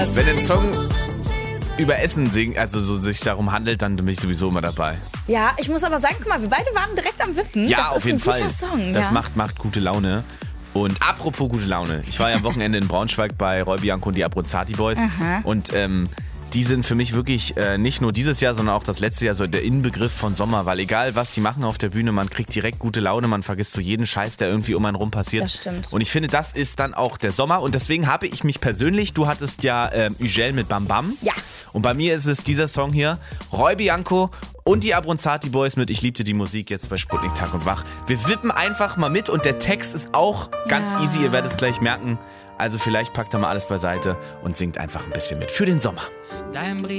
Wenn ein Song über Essen singt, also so sich darum handelt, dann bin ich sowieso immer dabei. Ja, ich muss aber sagen, guck mal, wir beide waren direkt am Wippen. Ja, das auf ist jeden ein guter Fall. Song. Das ja. macht gute Laune. Und apropos gute Laune, ich war ja am Wochenende in Braunschweig bei Roy Bianco und die Abruzzati Boys. Und die sind für mich wirklich nicht nur dieses Jahr, sondern auch das letzte Jahr so der Inbegriff von Sommer. Weil egal, was die machen auf der Bühne, man kriegt direkt gute Laune, man vergisst so jeden Scheiß, der irgendwie um einen rum passiert. Das stimmt. Und ich finde, das ist dann auch der Sommer. Und deswegen habe ich mich persönlich, du hattest ja Ugel mit Bam Bam. Ja. Und bei mir ist es dieser Song hier, Roy Bianco und die Abruzzati Boys mit Ich liebte die Musik jetzt bei Sputnik Tag und Wach. Wir wippen einfach mal mit und der Text ist auch ganz easy, ihr werdet es gleich merken. Also vielleicht packt er mal alles beiseite und singt einfach ein bisschen mit für den Sommer. Dein Brief